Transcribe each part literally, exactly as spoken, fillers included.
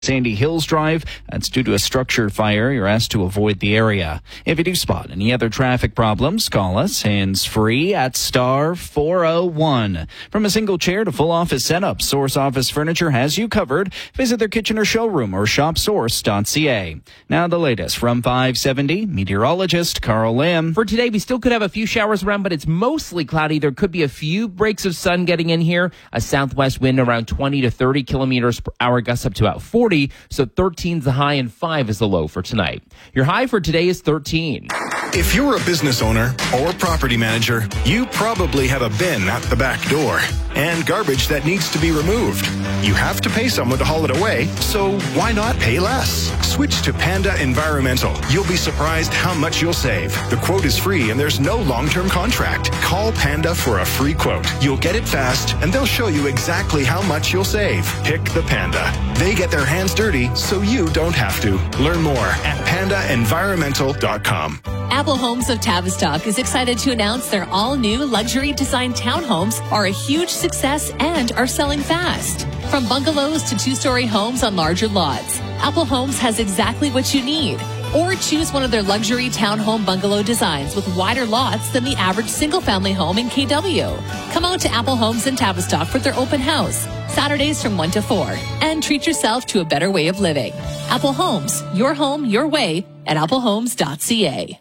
Sandy Hills Drive. That's due to a structure fire. You're asked to avoid the area. If you do spot any other traffic problems, call us hands-free at star four oh one. From a single chair to full office setup, Source Office Furniture has you covered. Visit their Kitchener showroom or shop source dot c a. Now the latest from five seventy, meteorologist Carl Lim. For today, we still could have a few showers around, but it's mostly cloudy. There could be a few breaks of sun getting in here. A southwest wind around twenty to thirty kilometers per hour, gusts up to about forty. So thirteen is the high and five is the low for tonight. Your high for today is thirteen. If you're a business owner or property manager, you probably have a bin at the back door and garbage that needs to be removed. You have to pay someone to haul it away, so why not pay less? Switch to Panda Environmental. You'll be surprised how much you'll save. The quote is free and there's no long-term contract. Call Panda for a free quote. You'll get it fast and they'll show you exactly how much you'll save. Pick the Panda. They get their hands dirty so you don't have to. Learn more at panda environmental dot com. Apple Homes of Tavistock is excited to announce their all-new luxury design townhomes are a huge success and are selling fast. From bungalows to two-story homes on larger lots, Apple Homes has exactly what you need. Or choose one of their luxury townhome bungalow designs with wider lots than the average single-family home in K W. Come out to Apple Homes in Tavistock for their open house, Saturdays from one to four, and treat yourself to a better way of living. Apple Homes, your home, your way, at apple homes dot c a.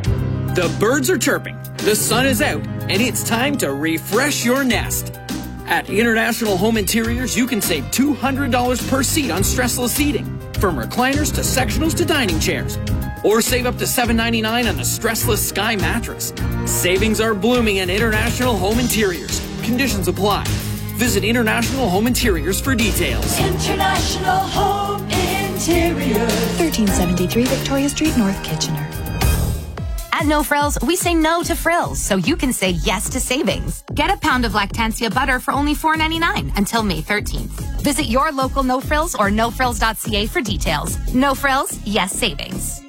The birds are chirping, the sun is out, and it's time to refresh your nest. At International Home Interiors, you can save two hundred dollars per seat on stressless seating, from recliners to sectionals to dining chairs. Or save up to seven ninety-nine on a stressless Sky mattress. Savings are blooming at International Home Interiors. Conditions apply. Visit International Home Interiors for details. International Home Interiors. thirteen seventy-three Victoria Street, North Kitchener. At No Frills, we say no to frills, so you can say yes to savings. Get a pound of Lactantia butter for only four ninety-nine until May thirteenth. Visit your local No Frills or no frills dot c a for details. No Frills, yes savings.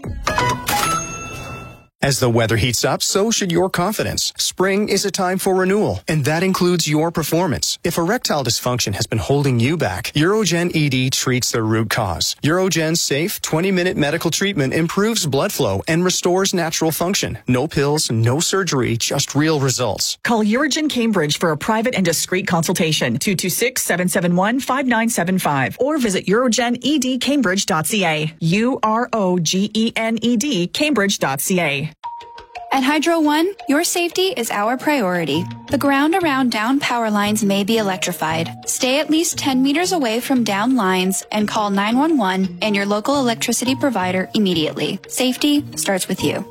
As the weather heats up, so should your confidence. Spring is a time for renewal, and that includes your performance. If erectile dysfunction has been holding you back, Urogen E D treats the root cause. Urogen's safe twenty-minute medical treatment improves blood flow and restores natural function. No pills, no surgery, just real results. Call Urogen Cambridge for a private and discreet consultation, two two six, seven seven one, five nine seven five, or visit urogen e d cambridge dot c a. U R O G E N E D Cambridge dot c a. At Hydro One, your safety is our priority. The ground around down power lines may be electrified. Stay at least ten meters away from down lines and call nine one one and your local electricity provider immediately. Safety starts with you.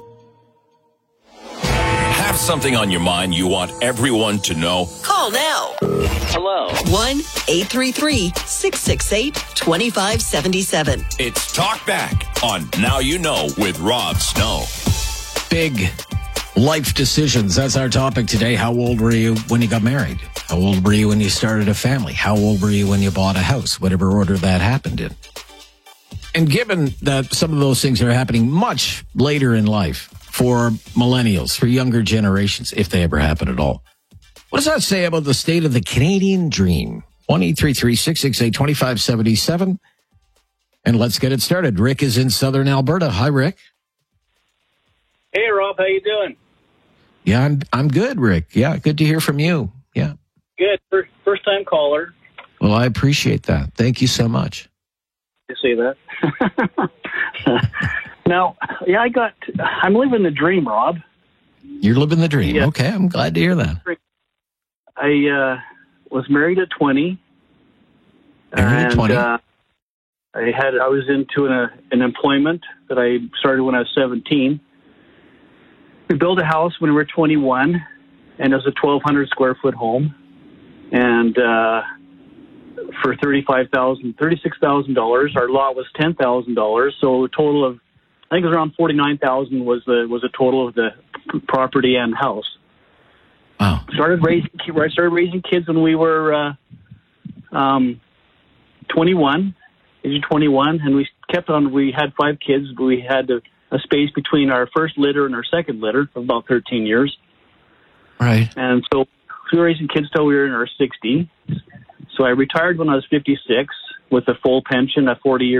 Have something on your mind you want everyone to know? Call now. Hello. one eight three three, six six eight, two five seven seven. It's Talk Back on Now You Know with Rob Snow. Big life decisions. That's our topic today. How old were you when you got married? How old were you when you started a family? How old were you when you bought a house? Whatever order that happened in. And given that some of those things are happening much later in life for millennials, for younger generations, if they ever happen at all, what does that say about the state of the Canadian dream? one eight three three, six six eight, two five seven seven. And let's get it started. Rick is in southern Alberta. Hi, Rick. Hey, Rob, how you doing? Yeah, I'm I'm good, Rick. Yeah, good to hear from you. Yeah. Good. First, first time caller. Well, I appreciate that. Thank you so much. You say that. Now, yeah, I got, I'm living the dream, Rob. You're living the dream. Yeah. Okay, I'm glad to hear that. I uh, was married at twenty. Married at twenty? Uh, I had, I was into an, uh, an employment that I started when I was seventeen. We built a house when we were twenty-one, and it was a twelve hundred square foot home. And uh, for thirty-five thousand dollars, thirty-six thousand dollars, our lot was ten thousand dollars. So a total of, I think it was around forty-nine thousand dollars was the was the total of the property and house. Wow. Started raising, I started raising kids when we were uh, um, twenty-one, age of twenty-one, and we kept on. We had five kids, but we had a, a space between our first litter and our second litter of about thirteen years. Right. And so we were raising kids till we were in our sixties. So I retired when I was fifty-six, with a full pension at forty years